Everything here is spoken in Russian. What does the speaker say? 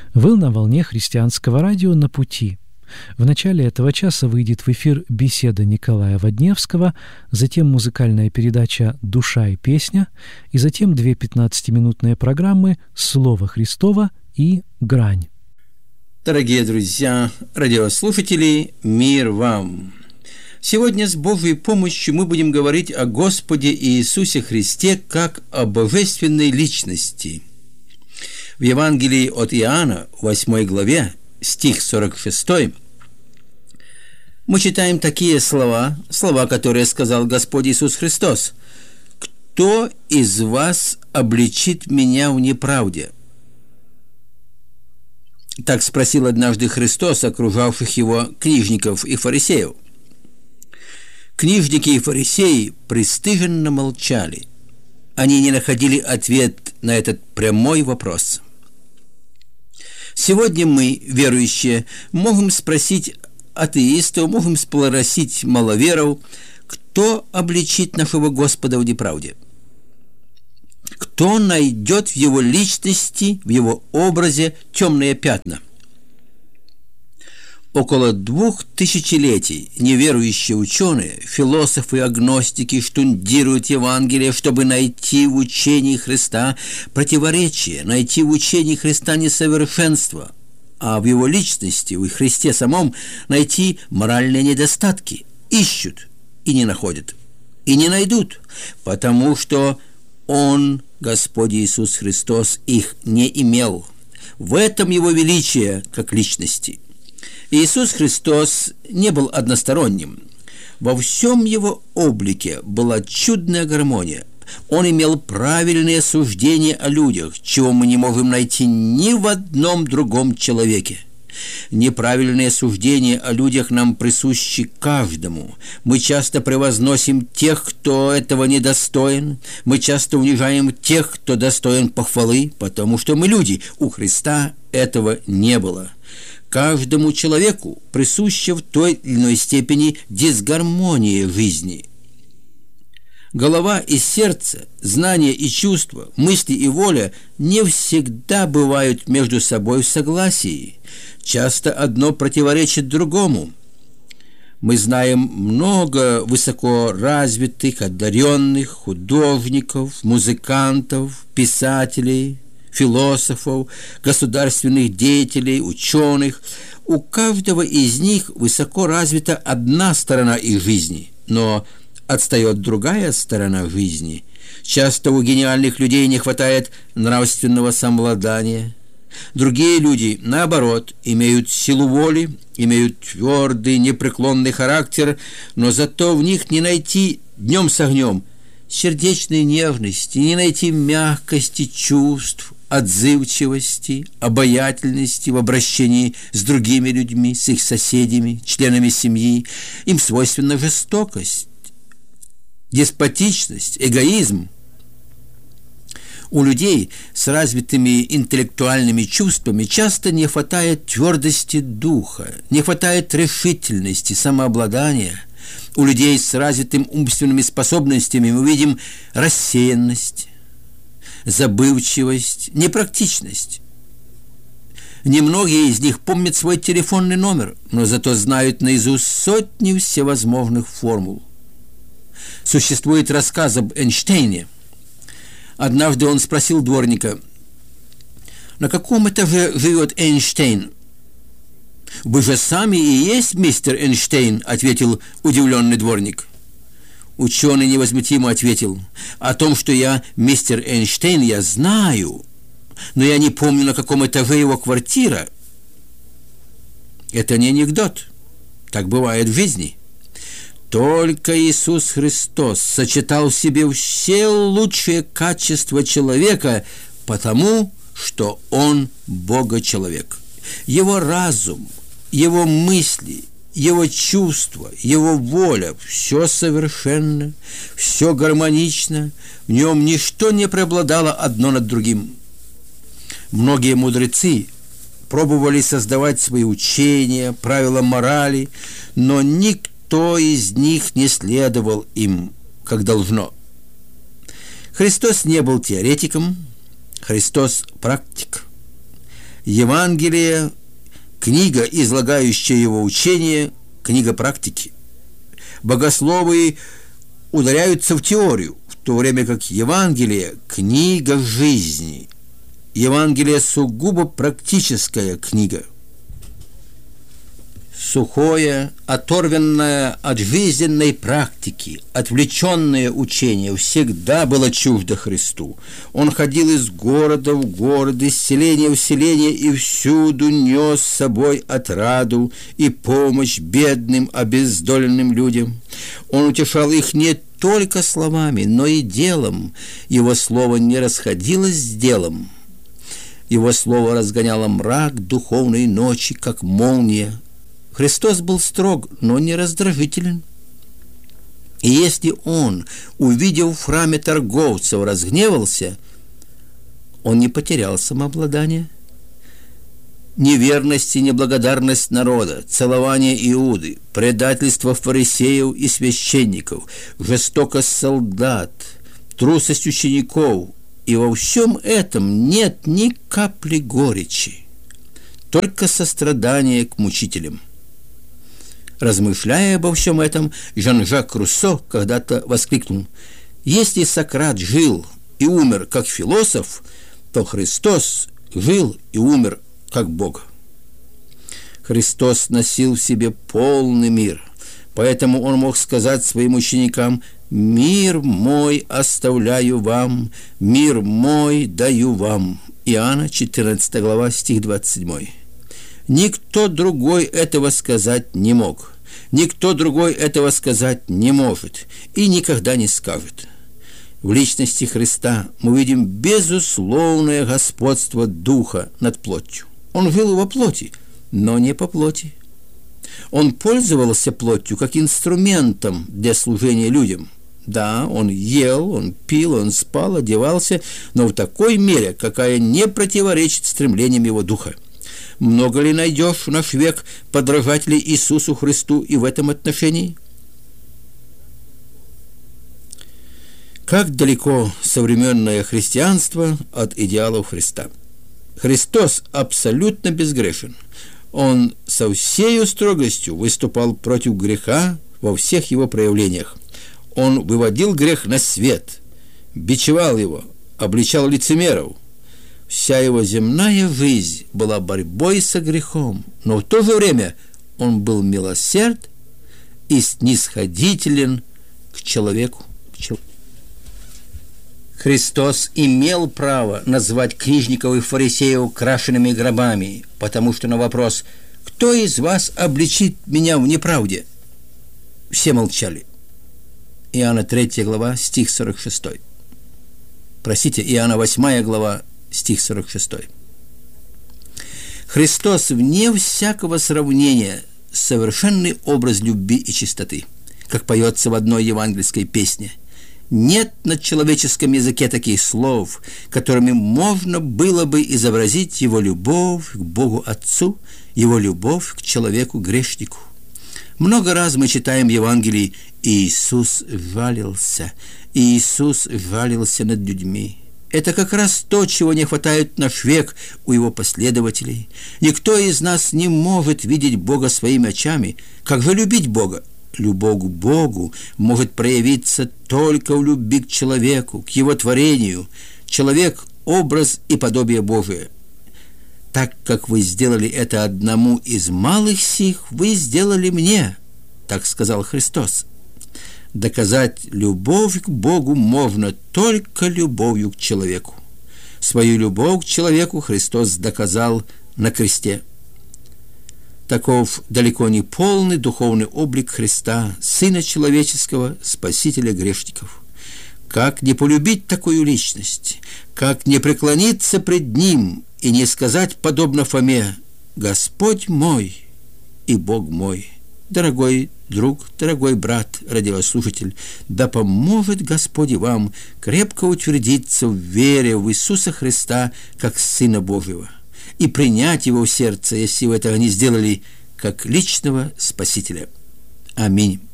Вы на волне христианского радио «На пути». В начале этого часа выйдет в эфир беседа Николая Водневского, затем музыкальная передача «Душа и песня», и затем 2 15-минутные программы «Слово Христово» и «Грань». Дорогие друзья, радиослушатели, мир вам! Сегодня с Божьей помощью мы будем говорить о Господе Иисусе Христе как о божественной личности. В Евангелии от Иоанна, 8 главе, стих 46, мы читаем такие слова, которые сказал Господь Иисус Христос: «Кто из вас обличит меня в неправде?» Так спросил однажды Христос окружавших его книжников и фарисеев. Книжники и фарисеи пристыженно молчали. Они не находили ответ на этот прямой вопрос. Сегодня мы, верующие, можем спросить атеистов, можем спросить маловеров, кто обличит нашего Господа в неправде? Кто найдет в его личности, в его образе темные пятна? Около 2000 летий неверующие ученые, философы, агностики штудируют Евангелие, чтобы найти в учении Христа противоречие, найти в учении Христа несовершенство, а в его личности, в Христе самом, найти моральные недостатки. Ищут и не находят, и не найдут, потому что Он, Господь Иисус Христос, их не имел. В этом Его величие как личности. Иисус Христос не был односторонним. Во всем Его облике была чудная гармония. Он имел правильные суждения о людях, чего мы не можем найти ни в одном другом человеке. Неправильные суждения о людях нам присущи каждому. Мы часто превозносим тех, кто этого недостоин. Мы часто унижаем тех, кто достоин похвалы, потому что мы люди. У Христа этого не было. Каждому человеку присуща в той или иной степени дисгармония жизни. Голова и сердце, знания и чувства, мысли и воля не всегда бывают между собой в согласии. Часто одно противоречит другому. Мы знаем много высокоразвитых, одаренных художников, музыкантов, писателей, философов, государственных деятелей, ученых. У каждого из них высоко развита одна сторона их жизни, но отстает другая сторона жизни. Часто у гениальных людей не хватает нравственного самообладания. Другие люди, наоборот, имеют силу воли, имеют твердый, непреклонный характер, но зато в них не найти днем с огнем сердечной нежности, не найти мягкости чувств, отзывчивости, обаятельности в обращении с другими людьми, с их соседями, членами семьи. Им свойственна жестокость, деспотичность, эгоизм. У людей с развитыми интеллектуальными чувствами часто не хватает твердости духа, не хватает решительности, самообладания. У людей с развитыми умственными способностями мы видим рассеянность, забывчивость, непрактичность. Немногие из них помнят свой телефонный номер, но зато знают наизусть сотни всевозможных формул. Существует рассказ об Эйнштейне. Однажды он спросил дворника: «На каком этаже живет Эйнштейн?» «Вы же сами и есть мистер Эйнштейн», — ответил удивленный дворник. Ученый невозмутимо ответил: «О том, что я мистер Эйнштейн, я знаю, но я не помню, на каком этаже его квартира». Это не анекдот. Так бывает в жизни. Только Иисус Христос сочетал в себе все лучшие качества человека, потому что Он Бога-человек. Его разум, Его мысли, Его чувства, Его воля – все совершенно, все гармонично, в Нем ничто не преобладало одно над другим. Многие мудрецы пробовали создавать свои учения, правила морали, но никто из них не следовал им, как должно. Христос не был теоретиком, Христос – практик. Евангелие – книга, излагающая его учение, книга практики. Богословы ударяются в теорию, в то время как Евангелие – книга жизни. Евангелие – сугубо практическая книга. Сухое, оторванное от жизненной практики, отвлеченное учение всегда было чуждо Христу. Он ходил из города в город, из селения в селение и всюду нес с собой отраду и помощь бедным, обездоленным людям. Он утешал их не только словами, но и делом. Его слово не расходилось с делом. Его слово разгоняло мрак духовной ночи, как молния. Христос был строг, но не раздражителен. И если он, увидев в храме торговцев, разгневался, он не потерял самообладание. Неверность и неблагодарность народа, целование Иуды, предательство фарисеев и священников, жестокость солдат, трусость учеников, и во всем этом нет ни капли горечи, только сострадание к мучителям. Размышляя обо всем этом, Жан-Жак Руссо когда-то воскликнул: «Если Сократ жил и умер как философ, то Христос жил и умер как Бог». Христос носил в себе полный мир, поэтому он мог сказать своим ученикам: «Мир мой оставляю вам, мир мой даю вам». Иоанна 14 глава, стих 27. Никто другой этого сказать не мог. Никто другой этого сказать не может и никогда не скажет. В личности Христа мы видим безусловное господство Духа над плотью. Он жил во плоти, но не по плоти. Он пользовался плотью как инструментом для служения людям. Да, он ел, он пил, он спал, одевался, но в такой мере, какая не противоречит стремлениям его Духа. Много ли найдешь в наш век подражателей Иисусу Христу и в этом отношении? Как далеко современное христианство от идеалов Христа? Христос абсолютно безгрешен. Он со всею строгостью выступал против греха во всех его проявлениях. Он выводил грех на свет, бичевал его, обличал лицемеров. Вся его земная жизнь была борьбой со грехом, но в то же время он был милосерд и снисходителен к человеку. Христос имел право назвать книжников и фарисеев крашенными гробами, потому что на вопрос: «Кто из вас обличит меня в неправде?» все молчали. Иоанна 3 глава, стих 46. Иоанна 8 глава, стих 46. Христос, вне всякого сравнения, совершенный образ любви и чистоты. Как поется в одной евангельской песне: «Нет на человеческом языке таких слов, которыми можно было бы изобразить его любовь к Богу Отцу, его любовь к человеку-грешнику». Много раз мы читаем в Евангелии: «Иисус жалился, Иисус жалился над людьми». Это как раз то, чего не хватает в наш век у его последователей. Никто из нас не может видеть Бога своими очами. Как же любить Бога? Любовь к Богу может проявиться только в любви к человеку, к его творению. Человек – образ и подобие Божие. Так как вы сделали это одному из малых сих, вы сделали мне, так сказал Христос. Доказать любовь к Богу можно только любовью к человеку. Свою любовь к человеку Христос доказал на кресте. Таков далеко не полный духовный облик Христа, Сына Человеческого, Спасителя грешников. Как не полюбить такую личность? Как не преклониться пред Ним и не сказать, подобно Фоме: «Господь мой и Бог мой»? Дорогой друг, дорогой брат, радиослушатель, да поможет Господь вам крепко утвердиться в вере в Иисуса Христа как Сына Божьего и принять Его в сердце, если вы этого не сделали, как личного Спасителя. Аминь.